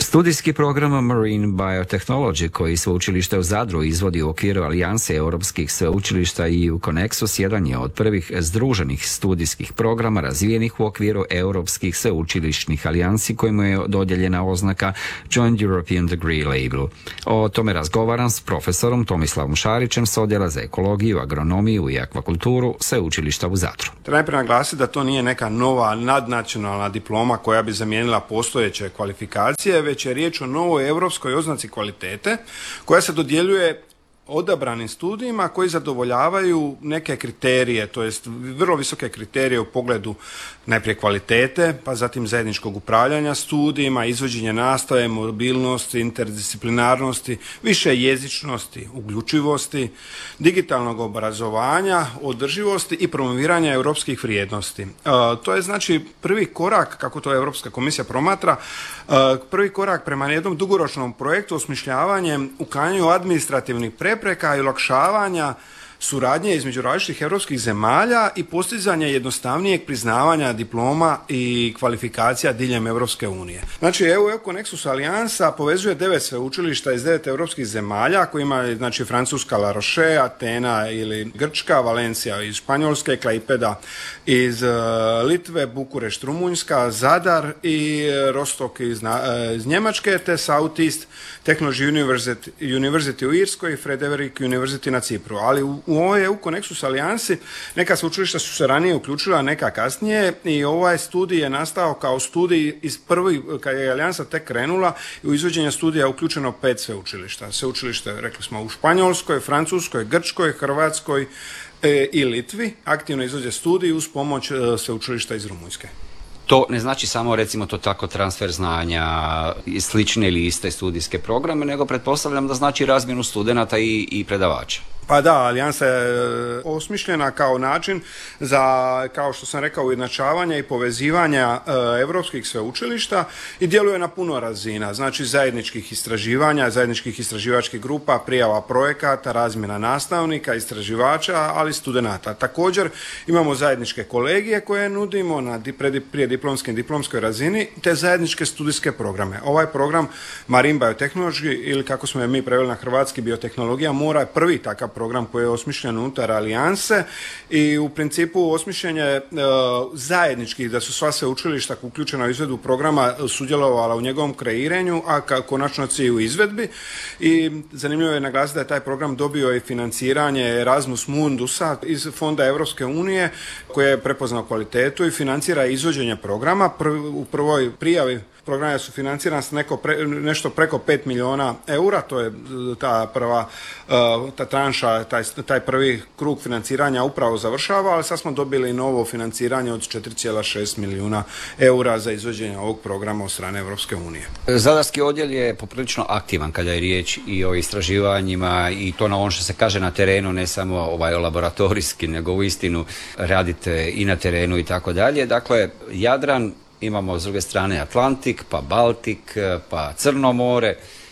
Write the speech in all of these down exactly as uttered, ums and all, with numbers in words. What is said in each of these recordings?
Studijski program Marine Biotechnology koji sveučilište u Zadru izvodi u okviru Alijanse europskih sveučilišta E U Connexus jedan je od prvih združenih studijskih programa razvijenih u okviru europskih sveučilišnih alijansi kojima je dodijeljena oznaka Joint European Degree Label. O tome razgovaram s profesorom Tomislavom Šarićem s Odjela za ekologiju, agronomiju i akvakulturu sveučilišta u Zadru. Treba najprije naglasiti da to nije neka nova nadnacionalna diploma koja bi zamijenila postojeće kvalifikacije, već je riječ o novoj europskoj oznaci kvalitete koja se dodjeljuje odabranim studijima koji zadovoljavaju neke kriterije, to jest vrlo visoke kriterije u pogledu najprije kvalitete, pa zatim zajedničkog upravljanja studijima, izvođenja nastave, mobilnosti, interdisciplinarnosti, više jezičnosti, uključivosti, digitalnog obrazovanja, održivosti i promoviranja europskih vrijednosti. E, to je znači prvi korak, kako to Europska komisija promatra, e, prvi korak prema jednom dugoročnom projektu osmišljavanjem uklanjanju administrativnih prepreka i olakšavanja suradnje između različitih europskih zemalja i postizanje jednostavnijeg priznavanja diploma i kvalifikacija diljem Europske unije. Znači, E U Connexus Alijansa povezuje devet sveučilišta iz devet europskih zemalja, kojima je znači Francuska La Roche, Atena ili Grčka, Valencija iz Španjolske, Klaipeda iz uh, Litve, Bukurešt Rumunjska, Zadar i Rostock iz, uh, iz Njemačke, te Southeast Technology University, University u Irskoj i Frederick University na Cipru. Ali u U ovoj E U Connexus alijansi neka sveučilišta su se ranije uključila, neka kasnije, i ovaj studij je nastao kao studij iz prvi, kad je alijansa tek krenula, i u izvođenje studija uključeno pet sveučilišta. Sveučilište, rekli smo, u Španjolskoj, Francuskoj, Grčkoj, Hrvatskoj e, i Litvi aktivno izvode studij uz pomoć e, sveučilišta iz Rumunjske. To ne znači samo, recimo to tako, transfer znanja i slične ili iste studijske programe, nego pretpostavljam da znači razmjenu studenata i, i predavača. Pa da, alijansa je osmišljena kao način za, kao što sam rekao, ujednačavanje i povezivanja e, europskih sveučilišta i djeluje na puno razina, znači zajedničkih istraživanja, zajedničkih istraživačkih grupa, prijava projekata, razmjena nastavnika, istraživača, ali i studenata. Također imamo zajedničke kolegije koje nudimo na prije diplomskoj i diplomskoj razini, te zajedničke studijske programe. Ovaj program Marine Biotechnology, ili kako smo je mi preveli na hrvatski, biotehnologija mora, je prvi takav program koji je osmišljen unutar alijanse i u principu osmišljen je e, zajednički, da su sva sveučilišta uključena u izvedbu programa sudjelovala u njegovom kreiranju, a konačnici i u izvedbi. I zanimljivo je naglasiti da je taj program dobio i financiranje Erasmus Mundusa iz Fonda Europske unije, koje je prepoznao kvalitetu i financira izvođenje programa. Prv, u prvoj prijavi programa su financirani s neko pre, nešto preko pet milijuna eura, to je ta prva ta tranša, taj, taj prvi krug financiranja upravo završava, ali sad smo dobili novo financiranje od četiri zarez šest milijuna eura za izvođenje ovog programa od strane Europske unije. Zadarski odjel je poprilično aktivan kada je riječ i o istraživanjima i to na ono što se kaže na terenu, ne samo ovaj laboratorijski, nego uistinu radite i na terenu i tako dalje. Dakle, Jadran, imamo s druge strane Atlantik, pa Baltik, pa Crno more.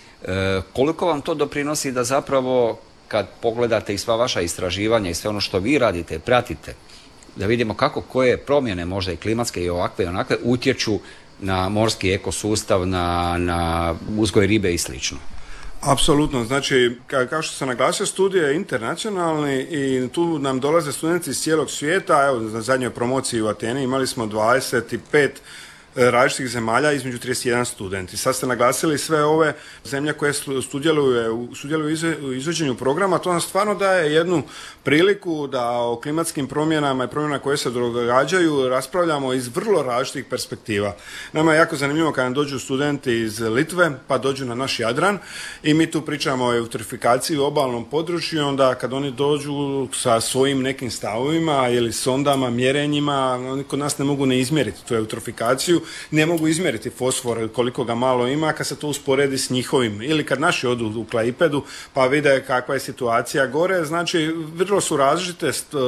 E, koliko vam to doprinosi da zapravo kad pogledate i sva vaša istraživanja i sve ono što vi radite, pratite, da vidimo kako koje promjene, možda i klimatske i ovakve i onakve, utječu na morski ekosustav, na, na uzgoj ribe i slično? Apsolutno, znači kao što sam naglasio, studij je internacionalni i tu nam dolaze studenti iz cijelog svijeta. Evo, na zadnjoj promociji u Ateni imali smo dvadeset pet različitih zemalja, između trideset jedan studenti. Sad ste naglasili sve ove zemlje koje sudjeluju, sudjeluju u izvođenju programa. To nam stvarno daje jednu priliku da o klimatskim promjenama i promjenama koje se događaju raspravljamo iz vrlo različitih perspektiva. Nama je jako zanimljivo kada nam dođu studenti iz Litve, pa dođu na naš Jadran i mi tu pričamo o eutrofikaciji u obalnom području, i onda kad oni dođu sa svojim nekim stavovima ili sondama, mjerenjima, oni kod nas ne mogu ne izmjeriti tu eutrofikaciju, ne mogu izmjeriti fosfor koliko ga malo ima kad se to usporedi s njihovim, ili kad naši odu u Klaipedu pa vide kakva je situacija gore. Znači vrlo su različite,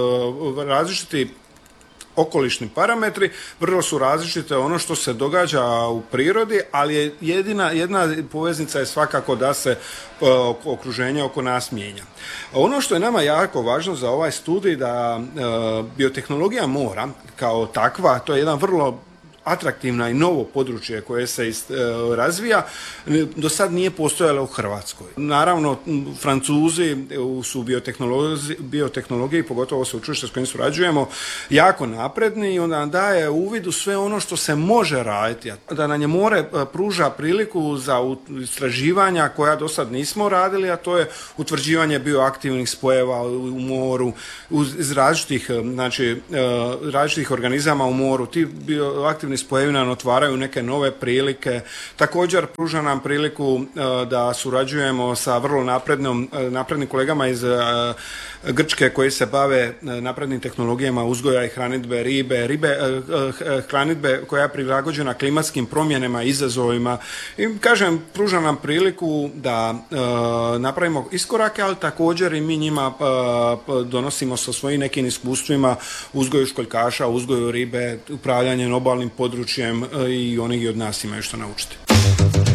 različiti okolišni parametri, vrlo su različite ono što se događa u prirodi, ali je jedina, jedna poveznica je svakako da se uh, okruženje oko nas mijenja. Ono što je nama jako važno za ovaj studij, da uh, biotehnologija mora kao takva, to je jedan vrlo atraktivna i novo područje koje se ist, razvija, do sad nije postojalo u Hrvatskoj. Naravno, Francuzi su biotehnologiji, pogotovo sveučilište s kojim surađujemo, jako napredni i onda nam daje uvid u sve ono što se može raditi. Da nam je more pruža priliku za istraživanja koja do sad nismo radili, a to je utvrđivanje bioaktivnih spojeva u moru, iz različitih, znači, različitih organizama u moru. Ti bioaktivni spojevi nam otvaraju neke nove prilike. Također pruža nam priliku da surađujemo sa vrlo naprednom, naprednim kolegama iz Grčke koji se bave naprednim tehnologijama uzgoja i hranidbe ribe, ribe hranidbe koja je prilagođena klimatskim promjenama, izazovima. I kažem, pruža nam priliku da napravimo iskorake, ali također i mi njima donosimo sa svojim nekim iskustvima uzgoju školjkaša, uzgoju ribe, upravljanjem obalnim područjem i oni od nas imaju što naučiti.